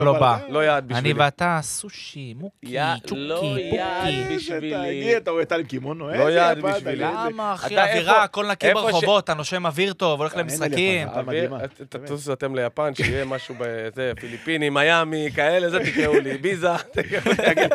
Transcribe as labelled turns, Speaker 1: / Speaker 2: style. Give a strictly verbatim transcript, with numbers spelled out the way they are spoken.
Speaker 1: לא בא.
Speaker 2: לא יעד בשבילי.
Speaker 1: אני ואתה סושי, מוקי, צ'וקי, פוקי.
Speaker 2: בשבילי.
Speaker 3: אתה רואה טל קימונו?
Speaker 2: לא יעד בשבילי.
Speaker 1: למה, אחי? אווירה, הכל נקי ברחובות, אתה נושם אוויר טוב, הולך
Speaker 3: אין לי
Speaker 1: למשחקים.
Speaker 3: יפן, מדהימה.
Speaker 2: תטוסו אתם ליפן, שיהיה משהו בזה, פיליפיני, מיאמי, כאלה, זה תקראו לי, ביזה.